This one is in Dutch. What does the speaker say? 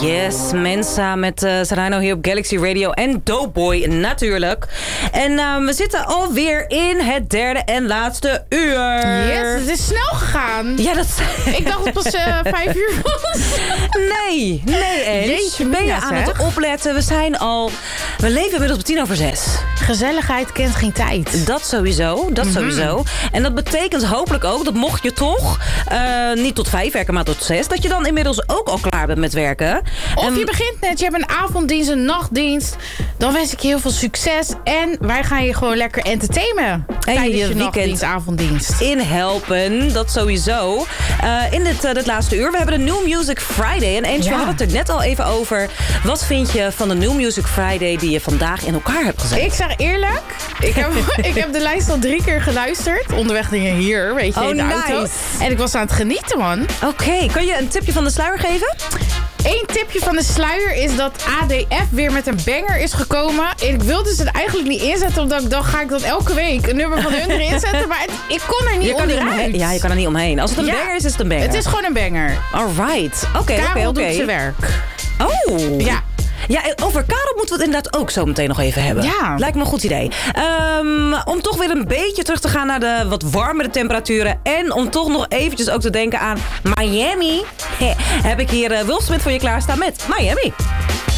Yes, Mensa met Serrano hier op Galaxy Radio en Doughboy natuurlijk. En we zitten alweer in het derde en laatste uur. Yes, het is snel gegaan. Ja, dat... Ik dacht het pas 5 uur was. Nee, Ens. Ben je aan het opletten? We leven inmiddels op 5:50. Gezelligheid kent geen tijd. Dat sowieso, sowieso. En dat betekent hopelijk ook dat mocht je toch niet tot 5 werken, maar tot 6... dat je dan inmiddels ook al klaar bent met werken. Of je begint net, je hebt een avonddienst, een nachtdienst. Dan wens ik je heel veel succes. En wij gaan je gewoon lekker entertainen. Tijdens je nachtdienst, avonddienst. Inhelpen, dat sowieso. In dit laatste uur, we hebben de New Music Friday. En Eentje, we hadden het er net al even over. Wat vind je van de New Music Friday die je vandaag in elkaar hebt gezet? Ik zeg eerlijk, ik heb de lijst al 3 keer geluisterd. Onderweg dingen hier, weet je, in de auto. En ik was aan het genieten, man. Oké, kan je een tipje van de sluier geven? Eén tipje van de sluier is dat ADF weer met een banger is gekomen. Ik wilde ze het eigenlijk niet inzetten, omdat ik dacht, ga ik dat elke week een nummer van hun erin zetten. Maar ik kon er niet onderuit. Ja, je kan er niet omheen. Als het een banger is het een banger. Het is gewoon een banger. Alright. Oké. Karel doet zijn werk. Oh. Ja. Ja, over Karel moeten we het inderdaad ook zo meteen nog even hebben. Ja. Lijkt me een goed idee. Om toch weer een beetje terug te gaan naar de wat warmere temperaturen. En om toch nog eventjes ook te denken aan Miami. Heb ik hier Will Smith voor je klaarstaan met Miami.